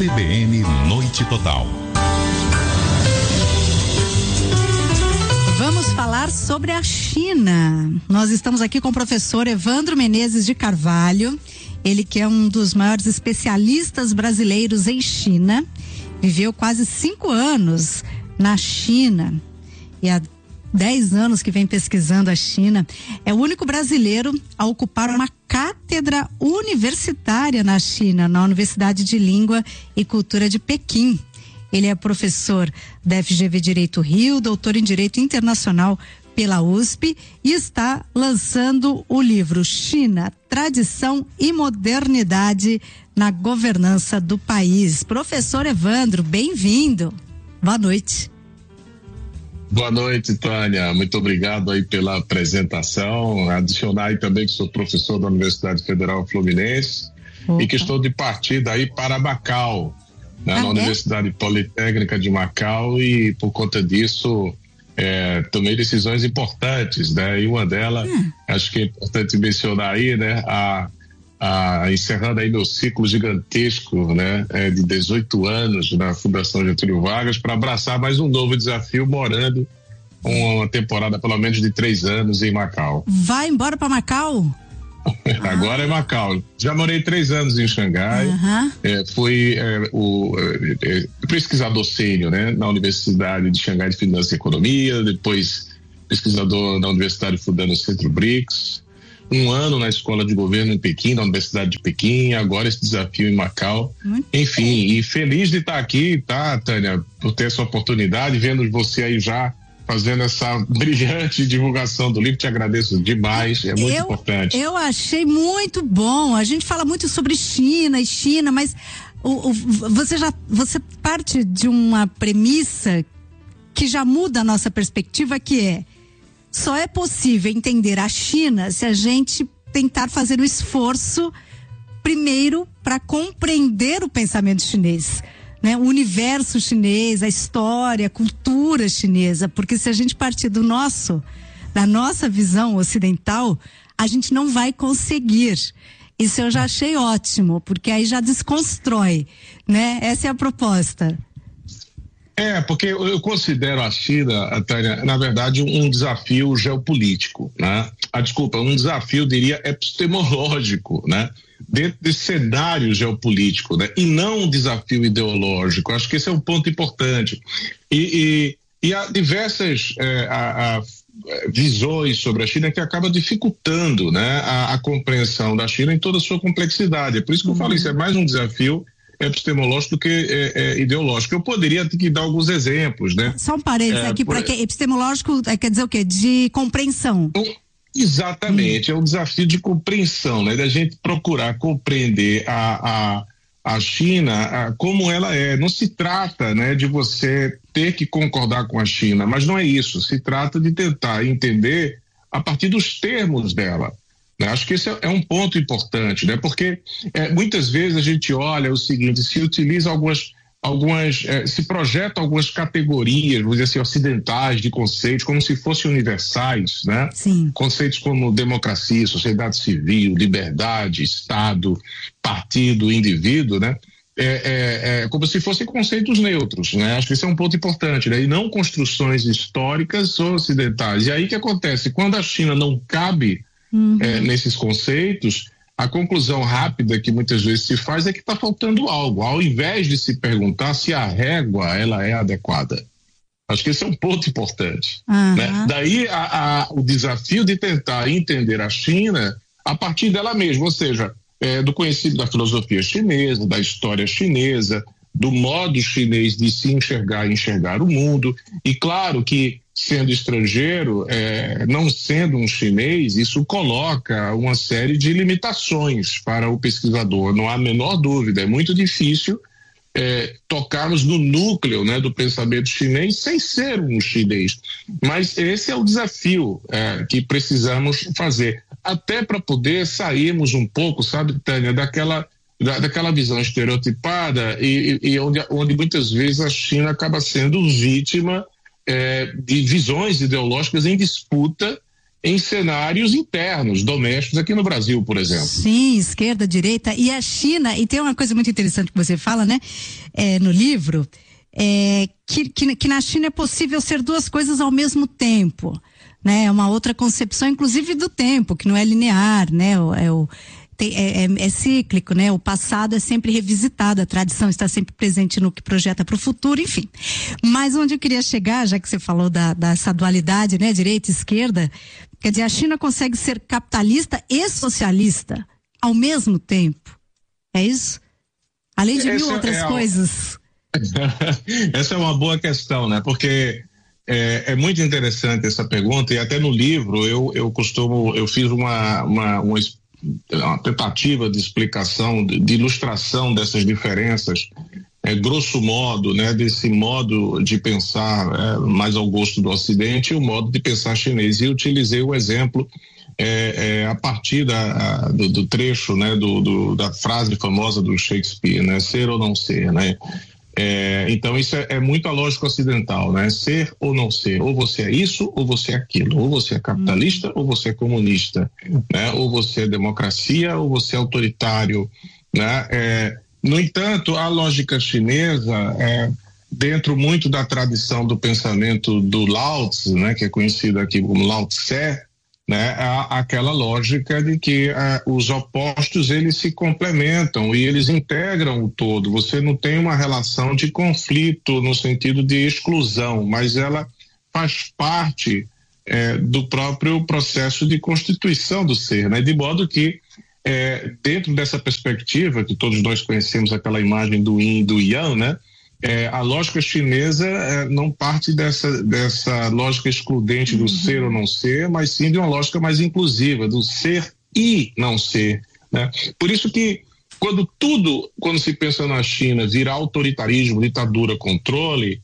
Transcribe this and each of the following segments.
CBN Noite Total. Vamos falar sobre a China. Nós estamos aqui com o professor Evandro Menezes de Carvalho, ele que é um dos maiores especialistas brasileiros em China, viveu quase 5 anos na China e há 10 anos que vem pesquisando a China. É o único brasileiro a ocupar uma cátedra universitária na China, na Universidade de Língua e Cultura de Pequim. Ele é professor da FGV Direito Rio, doutor em Direito Internacional pela USP e está lançando o livro China, Tradição e Modernidade na Governança do País. Professor Evandro, bem-vindo. Boa noite. Boa noite, Tânia. Muito obrigado aí pela apresentação. Adicionar aí também que sou professor da Universidade Federal Fluminense. Opa. E que estou de partida aí para Macau, né, na Universidade Politécnica de Macau, e por conta disso tomei decisões importantes, né? E uma delas, acho que é importante mencionar aí, né? Encerrando aí meu ciclo gigantesco, né? De 18 anos na Fundação Getúlio Vargas, para abraçar mais um novo desafio morando uma temporada pelo menos de 3 anos em Macau. Vai embora para Macau? Agora é Macau. Já morei 3 anos em Xangai. Fui o pesquisador sênior, né, na Universidade de Xangai de Finanças e Economia, depois pesquisador na Universidade Fudano Centro BRICS, 1 ano na Escola de Governo em Pequim, na Universidade de Pequim, agora esse desafio em Macau. Enfim, e feliz de estar aqui, tá, Tânia, por ter essa oportunidade, vendo você aí já fazendo essa brilhante divulgação do livro. Te agradeço demais, é muito importante. Eu achei muito bom. A gente fala muito sobre China, mas você parte de uma premissa que já muda a nossa perspectiva, que só é possível entender a China se a gente tentar fazer o esforço primeiro para compreender o pensamento chinês, né? O universo chinês, a história, a cultura chinesa, porque se a gente partir da nossa visão ocidental, a gente não vai conseguir. Isso eu já achei ótimo, porque aí já desconstrói, né? Essa é a proposta. Porque eu considero a China, Tânia, na verdade, um desafio geopolítico, né? Um desafio, diria, epistemológico, né? Dentro desse cenário geopolítico, né? E não um desafio ideológico. Acho que esse é um ponto importante. E há diversas visões sobre a China que acabam dificultando, né, a compreensão da China em toda a sua complexidade. É por isso que eu falei, isso é mais um desafio epistemológico do que ideológico. Eu poderia te dar alguns exemplos, né? Só um parênteses aqui, para que epistemológico quer dizer o quê? De compreensão. Exatamente, é um desafio de compreensão, né? Da gente procurar compreender a China como ela é. Não se trata, né, de você ter que concordar com a China, mas não é isso. Se trata de tentar entender a partir dos termos dela. Acho que esse é um ponto importante, né? Porque muitas vezes a gente olha o seguinte: se utiliza se projeta algumas categorias, vamos dizer assim, ocidentais de conceitos, como se fossem universais, né? Sim. Conceitos como democracia, sociedade civil, liberdade, Estado, partido, indivíduo, né? Como se fossem conceitos neutros, né? Acho que esse é um ponto importante, né? E não construções históricas ou ocidentais. E aí o que acontece? Quando a China não cabe nesses conceitos, a conclusão rápida que muitas vezes se faz é que está faltando algo, ao invés de se perguntar se a régua ela é adequada. Acho que esse é um ponto importante. Né? Daí o desafio de tentar entender a China a partir dela mesma, ou seja, do conhecido da filosofia chinesa, da história chinesa, do modo chinês de se enxergar e enxergar o mundo. E claro que, sendo estrangeiro, não sendo um chinês, isso coloca uma série de limitações para o pesquisador, não há a menor dúvida. É muito difícil tocarmos no núcleo, né, do pensamento chinês sem ser um chinês. Mas esse é o desafio que precisamos fazer, até para poder sairmos um pouco, sabe, Tânia, daquela visão estereotipada e onde muitas vezes a China acaba sendo vítima de visões ideológicas em disputa em cenários internos, domésticos, aqui no Brasil, por exemplo. Sim, esquerda, direita, e a China, e tem uma coisa muito interessante que você fala, né, no livro, que na China é possível ser duas coisas ao mesmo tempo, né, uma outra concepção, inclusive do tempo, que não é linear, né, é cíclico, né? O passado é sempre revisitado, a tradição está sempre presente no que projeta para o futuro, enfim. Mas onde eu queria chegar, já que você falou dessa dualidade, né? Direita e esquerda, quer dizer, a China consegue ser capitalista e socialista ao mesmo tempo. É isso? Além de mil outras coisas. Essa é uma boa questão, né? Porque é muito interessante essa pergunta, e até no livro eu fiz uma tentativa de explicação, de ilustração dessas diferenças, grosso modo, né, desse modo de pensar mais ao gosto do Ocidente e o modo de pensar chinês. E utilizei o exemplo a partir do trecho, né, da frase famosa do Shakespeare, né, ser ou não ser, né? Então isso é muito a lógica ocidental, né? Ser ou não ser, ou você é isso ou você é aquilo, ou você é capitalista ou você é comunista, né? Ou você é democracia ou você é autoritário, né? No entanto, a lógica chinesa dentro muito da tradição do pensamento do Lao Tzu, né? Que é conhecido aqui como Lao Tse, né? Aquela lógica de que os opostos eles se complementam e eles integram o todo. Você não tem uma relação de conflito no sentido de exclusão, mas ela faz parte do próprio processo de constituição do ser, né? De modo que dentro dessa perspectiva que todos nós conhecemos, aquela imagem do yin e do yang, né? A lógica chinesa não parte dessa lógica excludente do ser ou não ser, mas sim de uma lógica mais inclusiva, do ser e não ser, né? Por isso que quando se pensa na China, vira autoritarismo, ditadura, controle,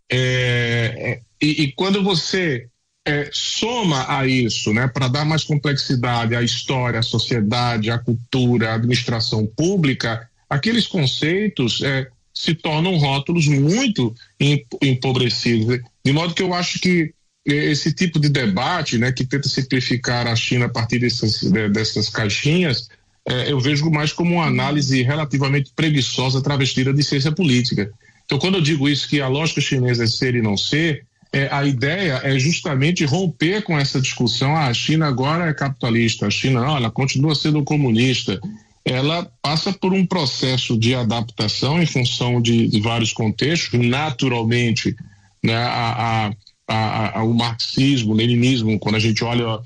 e quando você soma a isso, né, para dar mais complexidade à história, à sociedade, à cultura, à administração pública, aqueles conceitos se tornam rótulos muito empobrecidos. De modo que eu acho que esse tipo de debate, né, que tenta simplificar a China a partir dessas caixinhas, eu vejo mais como uma análise relativamente preguiçosa travestida de ciência política. Então, quando eu digo isso, que a lógica chinesa é ser e não ser, a ideia é justamente romper com essa discussão. A China agora é capitalista, a China não, ela continua sendo comunista. Ela passa por um processo de adaptação em função de vários contextos, naturalmente, né, o marxismo, o leninismo, quando a gente olha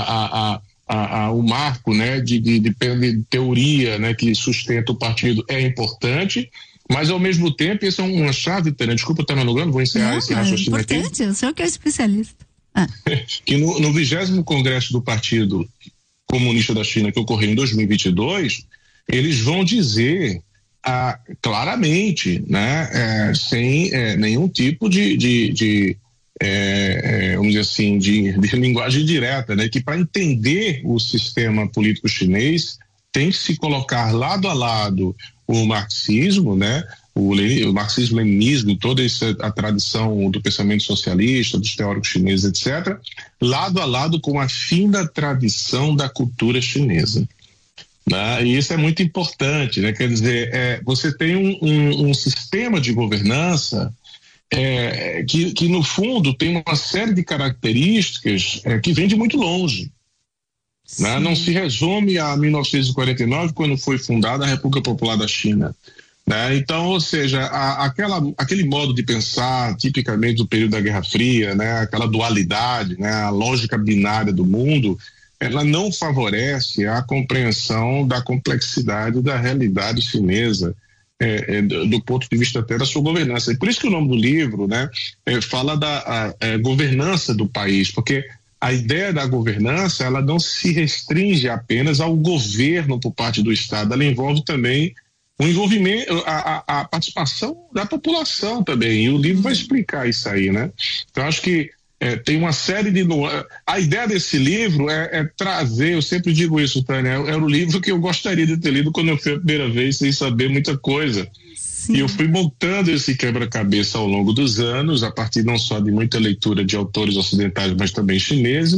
o marco, né, de teoria, né, que sustenta o partido é importante, mas ao mesmo tempo, essa é uma chave, Tânia, desculpa estar me vou encerrar esse raciocínio aqui. É importante, eu sei que é especialista. Que no 20º Congresso do Partido Comunista da China, que ocorreu em 2022, eles vão dizer claramente, né, sem nenhum tipo de vamos dizer assim, de linguagem direta, né, que para entender o sistema político chinês tem que se colocar lado a lado o marxismo, né, o marxismo-leninismo, toda a tradição do pensamento socialista, dos teóricos chineses, etc., lado a lado com a fina tradição da cultura chinesa. Né? E isso é muito importante, né? Quer dizer, você tem um sistema de governança que no fundo tem uma série de características que vem de muito longe. Né? Não se resume a 1949, quando foi fundada a República Popular da China. Né? Então, ou seja, aquele modo de pensar tipicamente do período da Guerra Fria, né? Aquela dualidade, né? A lógica binária do mundo, ela não favorece a compreensão da complexidade da realidade chinesa, do ponto de vista até da sua governança. E por isso que o nome do livro, né, fala da governança do país, porque a ideia da governança, ela não se restringe apenas ao governo por parte do Estado, ela envolve também o envolvimento, a participação da população também, e o livro vai explicar isso aí, né? Então, acho que tem uma série de... A ideia desse livro é trazer, eu sempre digo isso, Tânia, era o livro que eu gostaria de ter lido quando eu fui a primeira vez, sem saber muita coisa. Sim. E eu fui montando esse quebra-cabeça ao longo dos anos, a partir não só de muita leitura de autores ocidentais, mas também chineses,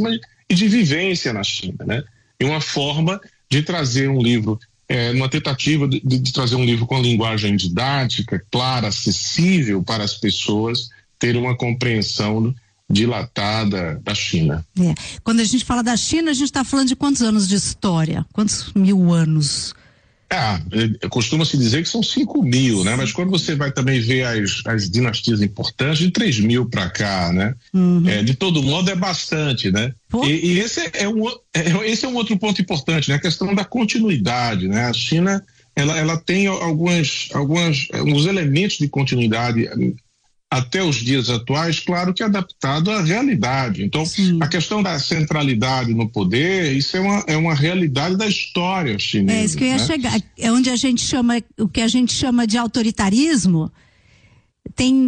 e de vivência na China, né? E uma forma de trazer um livro, uma tentativa de trazer um livro com linguagem didática, clara, acessível para as pessoas terem uma compreensão dilatada da China. Quando a gente fala da China, a gente está falando de quantos anos de história? Quantos mil anos? Costuma-se dizer que são 5.000, né? Mas quando você vai também ver as dinastias importantes, de 3.000 para cá, né? De todo modo é bastante, né? E esse é um outro ponto importante, né? A questão da continuidade, né? A China, ela tem alguns elementos de continuidade até os dias atuais, claro que adaptado à realidade. Então, a questão da centralidade no poder, isso é uma realidade da história chinesa. É isso que eu ia chegar. É onde o que a gente chama de autoritarismo, tem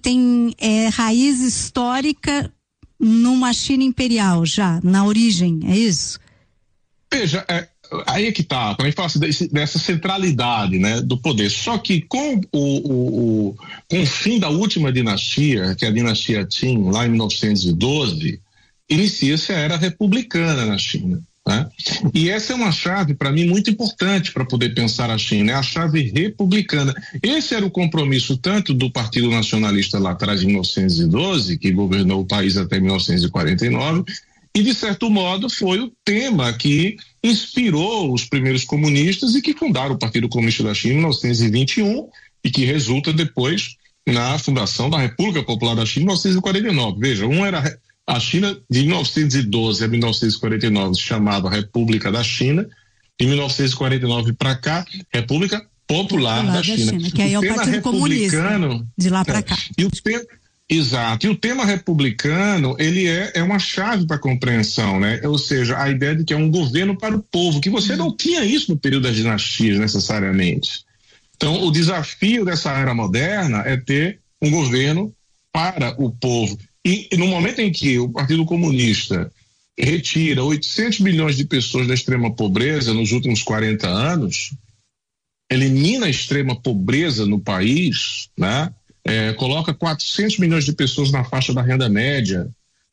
raiz histórica numa China imperial já, na origem, é isso? Veja, aí é que tá, quando a gente fala assim, dessa centralidade, né, do poder. Só que com o fim da última dinastia, que é a dinastia Qing, lá em 1912, inicia-se a era republicana na China, né? E essa é uma chave, para mim, muito importante para poder pensar a China, é a chave republicana. Esse era o compromisso tanto do Partido Nacionalista lá atrás, em 1912, que governou o país até 1949, e, de certo modo, foi o tema que inspirou os primeiros comunistas e que fundaram o Partido Comunista da China em 1921 e que resulta depois na fundação da República Popular da China em 1949. Veja, a China de 1912 a 1949 se chamava República da China, de 1949 para cá, República Popular da China. Que aí é o Partido Comunista, de lá para cá. Exato, e o tema republicano, ele é uma chave para a compreensão, né? Ou seja, a ideia de que é um governo para o povo, que você não tinha isso no período das dinastias necessariamente. Então, o desafio dessa era moderna é ter um governo para o povo. E no momento em que o Partido Comunista retira 800 milhões de pessoas da extrema pobreza nos últimos 40 anos, elimina a extrema pobreza no país, né? Coloca 400 milhões de pessoas na faixa da renda média,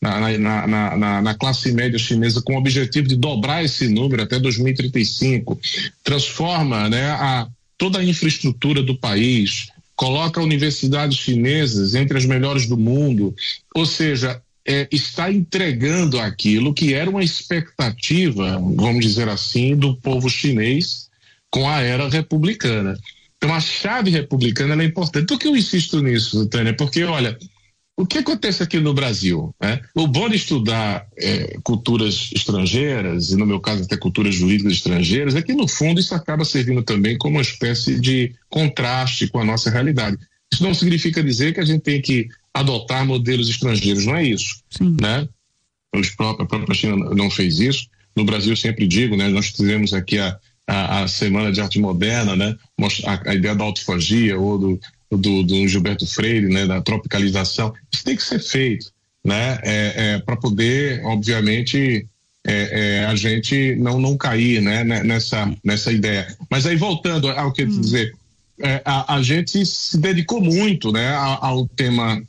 na classe média chinesa, com o objetivo de dobrar esse número até 2035, transforma, né, toda a infraestrutura do país, coloca universidades chinesas entre as melhores do mundo, ou seja, está entregando aquilo que era uma expectativa, vamos dizer assim, do povo chinês com a era republicana. Então, a chave republicana é importante. Por que eu insisto nisso, Tânia? Porque, olha, o que acontece aqui no Brasil, né? O bom de estudar culturas estrangeiras, e no meu caso até culturas jurídicas estrangeiras, é que, no fundo, isso acaba servindo também como uma espécie de contraste com a nossa realidade. Isso não significa dizer que a gente tem que adotar modelos estrangeiros, não é isso. Sim. Né? A própria China não fez isso. No Brasil, eu sempre digo, né? Nós tivemos aqui a Semana de Arte Moderna, né? A ideia da autofagia ou do Gilberto Freire, né? Da tropicalização. Isso tem que ser feito, né? Para poder, obviamente, a gente não cair, né? Nessa ideia. Mas aí, voltando ao que eu ia dizer, a gente se dedicou muito, né? Ao tema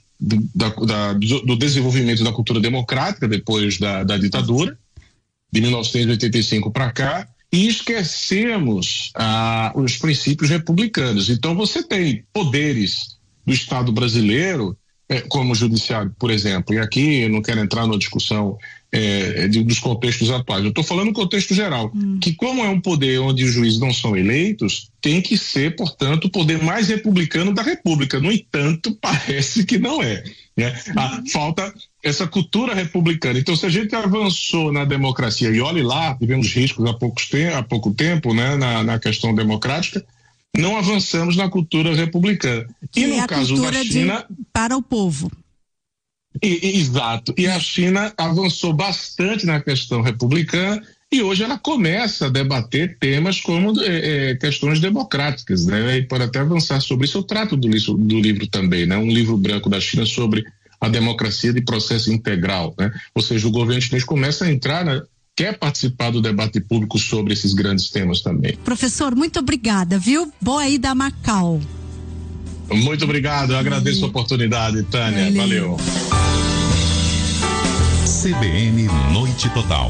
do desenvolvimento da cultura democrática depois da ditadura, de 1985 para cá, e esquecemos os princípios republicanos. Então, você tem poderes do Estado brasileiro, como o judiciário, por exemplo, e aqui eu não quero entrar numa discussão dos contextos atuais, eu estou falando no contexto geral, que como é um poder onde os juízes não são eleitos, tem que ser, portanto, o poder mais republicano da República. No entanto, parece que não é. Né? Falta essa cultura republicana. Então, se a gente avançou na democracia, e olhe lá, tivemos riscos há pouco tempo, né, na questão democrática, não avançamos na cultura republicana. E no caso da China, para o povo. Exato. E a China avançou bastante na questão republicana e hoje ela começa a debater temas como questões democráticas, né? E pode até avançar sobre isso. Eu trato do livro também, né? Um livro branco da China sobre a democracia de processo integral, né? Ou seja, o governo chinês começa a entrar, né? Quer participar do debate público sobre esses grandes temas também. Professor, muito obrigada, viu? Boa ida a Macau. Muito obrigado, eu agradeço a oportunidade, Tânia. Valeu. CBN Noite Total.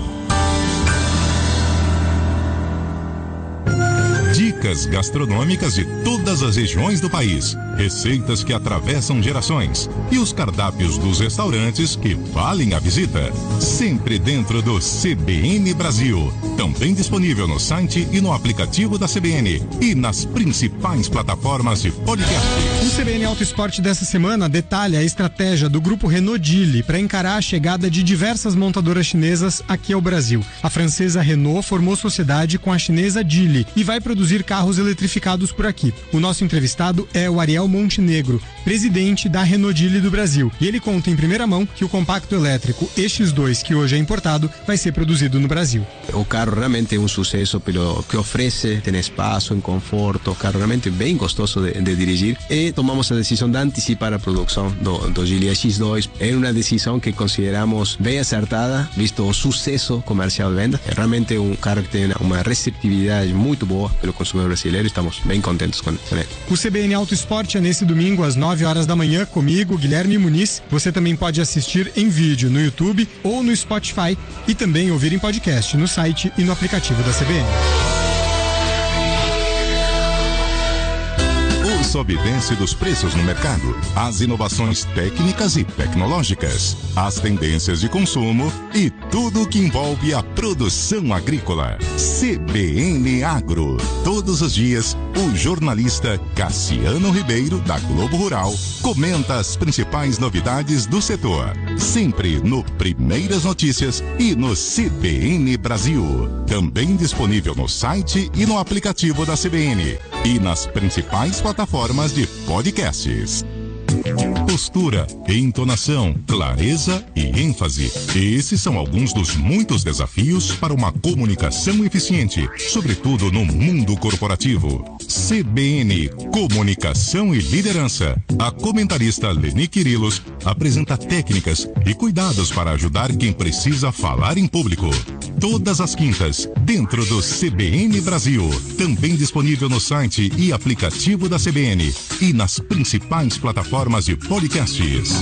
Dicas gastronômicas de todas as regiões do país, receitas que atravessam gerações e os cardápios dos restaurantes que valem a visita. Sempre dentro do CBN Brasil. Também disponível no site e no aplicativo da CBN e nas principais plataformas de podcast. O CBN Auto Esporte dessa semana detalha a estratégia do grupo Renault Geely para encarar a chegada de diversas montadoras chinesas aqui ao Brasil. A francesa Renault formou sociedade com a chinesa Geely e vai produzir carros eletrificados por aqui. O nosso entrevistado é o Ariel Montenegro, presidente da Renault Geely do Brasil. E ele conta em primeira mão que o compacto elétrico EX2, que hoje é importado, vai ser produzido no Brasil. O carro realmente é um sucesso pelo que oferece, tem espaço, em conforto, o carro realmente bem gostoso de dirigir. E tomamos a decisão de antecipar a produção do Geely EX2. É uma decisão que consideramos bem acertada, visto o sucesso comercial de venda. É realmente um carro que tem uma receptividade muito boa pelo consumidor brasileiro. Estamos bem contentes com ele. O CBN Auto Esporte é nesse domingo às 9 horas da manhã comigo, Guilherme Muniz. Você também pode assistir em vídeo no YouTube ou no Spotify e também ouvir em podcast no site e no aplicativo da CBN. Sob e desce dos preços no mercado, as inovações técnicas e tecnológicas, as tendências de consumo e tudo o que envolve a produção agrícola. CBN Agro. Todos os dias, o jornalista Cassiano Ribeiro, da Globo Rural, comenta as principais novidades do setor. Sempre no Primeiras Notícias e no CBN Brasil. Também disponível no site e no aplicativo da CBN. E nas principais plataformas de podcasts. Postura, entonação, clareza e ênfase. Esses são alguns dos muitos desafios para uma comunicação eficiente, sobretudo no mundo corporativo. CBN, Comunicação e Liderança. A comentarista Leni Quirilos apresenta técnicas e cuidados para ajudar quem precisa falar em público. Todas as quintas, dentro do CBN Brasil. Também disponível no site e aplicativo da CBN e nas principais plataformas de podcasts.